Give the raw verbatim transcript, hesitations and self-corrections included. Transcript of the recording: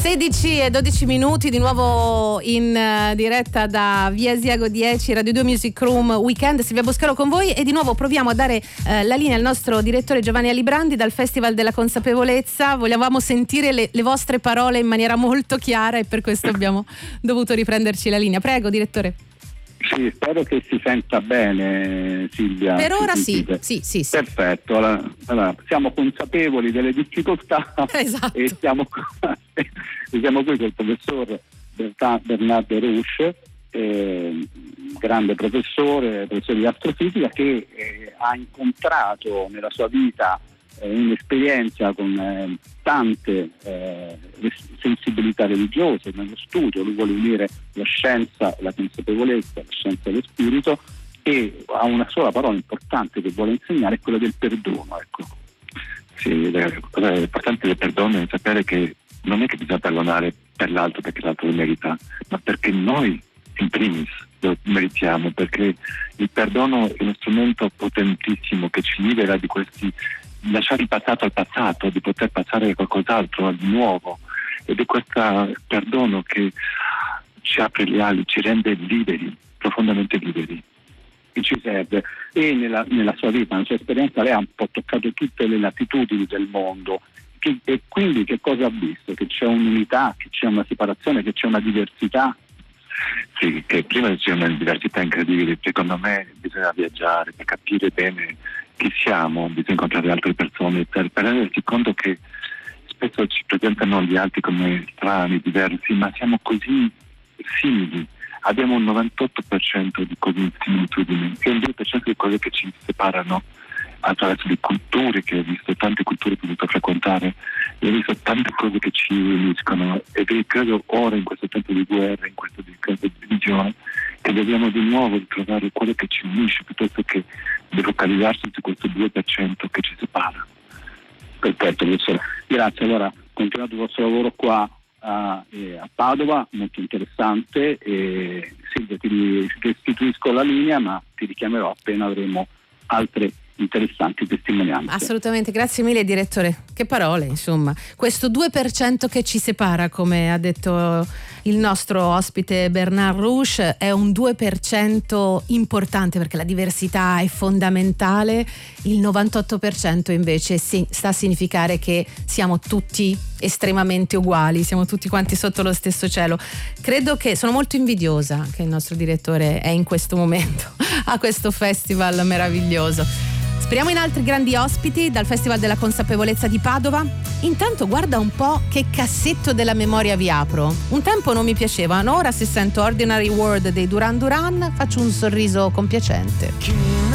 sedici e dodici minuti, di nuovo in uh, diretta da Via Asiago dieci, Radio due Music Room Weekend. Silvia Boscaro con voi e di nuovo proviamo a dare uh, la linea al nostro direttore Giovanni Alibrandi dal Festival della Consapevolezza. Volevamo sentire le, le vostre parole in maniera molto chiara e per questo abbiamo dovuto riprenderci la linea. Prego, direttore. Sì, spero che si senta bene, Silvia. Per ora sì, sì, sì, sì. Perfetto, allora, allora, siamo consapevoli delle difficoltà. Esatto. e siamo qua, e siamo qui con il professor Bernard Rusch, eh, grande professore, professore di astrofisica, che eh, ha incontrato nella sua vita eh, un'esperienza con eh, tante eh, sensibilità religiose nello studio. Lui vuole unire la scienza e la consapevolezza, la scienza e lo spirito, e ha una sola parola importante che vuole insegnare, è quella del perdono. Ecco. Sì, la cosa importante del perdono è sapere che non è che bisogna perdonare per l'altro perché l'altro lo merita, ma perché noi in primis lo meritiamo, perché il perdono è uno strumento potentissimo che ci libera di questi, lasciare il passato al passato, di poter passare a qualcos'altro, al nuovo, ed è questo perdono che ci apre le ali, ci rende liberi, profondamente liberi. Che ci serve. E nella, nella sua vita, nella sua esperienza, lei ha un po' toccato tutte le latitudini del mondo. Che, e quindi che cosa ha visto? Che c'è un'unità, che c'è una separazione, che c'è una diversità? Sì, che prima c'è una diversità incredibile. Secondo me bisogna viaggiare per capire bene chi siamo, bisogna incontrare altre persone per, per rendersi conto che spesso ci presentano gli altri come strani, diversi, ma siamo così simili. Abbiamo un novantotto per cento di cose similitudini e un due per cento di cose che ci separano attraverso le culture, che ho visto tante culture che ho potuto frequentare, e ho visto tante cose che ci uniscono, e credo ora in questo tempo di guerra, in questo tempo di divisione, che dobbiamo di nuovo ritrovare quello che ci unisce piuttosto che delocalizzarsi su questo due per cento che ci separa. Perfetto, professore. Grazie. Allora, continuate il vostro lavoro qua a, eh, a Padova, molto interessante. E Silvia, ti restituisco la linea, ma ti richiamerò appena avremo altre interessanti testimonianze. Assolutamente, grazie mille direttore. Che parole, insomma. Questo due per cento che ci separa, come ha detto il nostro ospite Bernard Rusch, è un due per cento importante perché la diversità è fondamentale. Il novantotto per cento invece sta a significare che siamo tutti estremamente uguali, siamo tutti quanti sotto lo stesso cielo. Credo che sono molto invidiosa che il nostro direttore è in questo momento a questo festival meraviglioso. Speriamo in altri grandi ospiti dal Festival della Consapevolezza di Padova. Intanto guarda un po' che cassetto della memoria vi apro. Un tempo non mi piacevano, ora se sento Ordinary World dei Duran Duran faccio un sorriso compiacente.